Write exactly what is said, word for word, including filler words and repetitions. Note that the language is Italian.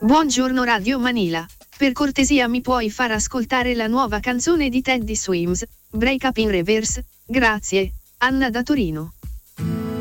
Buongiorno Radio Manila. Per cortesia mi puoi far ascoltare la nuova canzone di Teddy Swims, Break Up in Reverse? Grazie. Anna da Torino.